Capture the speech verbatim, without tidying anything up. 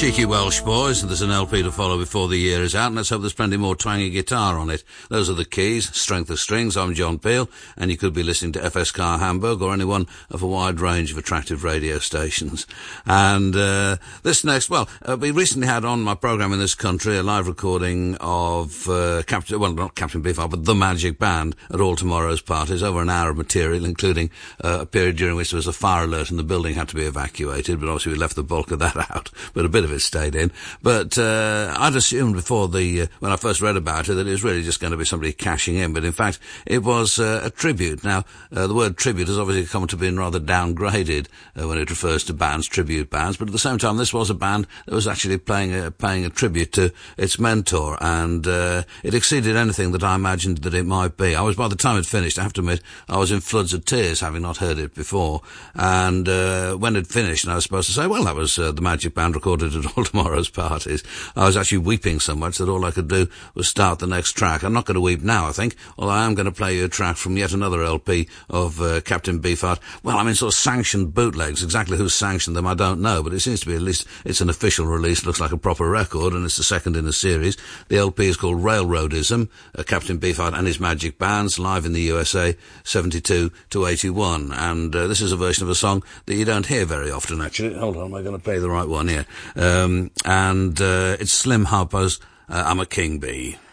Cheeky Welsh Boys, there's an L P to follow before the year is out, and let's hope there's plenty more twangy guitar on it. Those are the Keys, Strength of Strings. I'm John Peel, and you could be listening to F S K Hamburg or any one of a wide range of attractive radio stations. And uh, this next, well, uh, we recently had on my programme in this country a live recording of uh, Captain, well, not Captain Beefheart, but The Magic Band at all tomorrow's parties, over an hour of material, including uh, a period during which there was a fire alert and the building had to be evacuated, but obviously we left the bulk of that out, but a bit of it stayed in. But uh, I'd assumed before the uh, when I first read about it that it was really just going to be somebody cashing in, but in fact it was uh, a tribute. Now uh, the word tribute has obviously come to being rather downgraded uh, when it refers to bands, tribute bands, but at the same time this was a band that was actually playing a, paying a tribute to its mentor, and uh, it exceeded anything that I imagined that it might be. I was, by the time it finished, I have to admit, I was in floods of tears, having not heard it before, and uh, when it finished and I was supposed to say, well, that was uh, the Magic Band recorded at all tomorrow's parties, I was actually weeping so much that all I could do was start the next track. I'm not going to weep now, I think, although I am going to play you a track from yet another L P of uh, Captain Beefheart. Well, I mean, sort of sanctioned bootlegs. Exactly who sanctioned them, I don't know, but it seems to be, at least it's an official release, looks like a proper record, and it's the second in the series. The L P is called Railroadism, uh, Captain Beefheart and his Magic Bands, live in the U S A, seventy-two to eighty-one, and uh, this is a version of a song that you don't hear very often, actually. Hold on, am I going to play the right one here? Um, and uh, it's Slim Harpo's uh, I'm a King Bee.